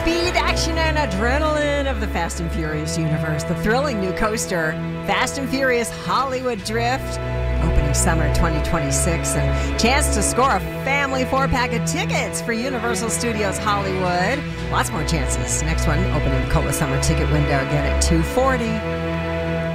Speed, action, and adrenaline of the Fast and Furious universe. The thrilling new coaster, Fast and Furious Hollywood Drift, opening summer 2026. And chance to score a family 4-pack of tickets for Universal Studios Hollywood. Lots more chances. Next one, opening the COLA summer ticket window again at 240.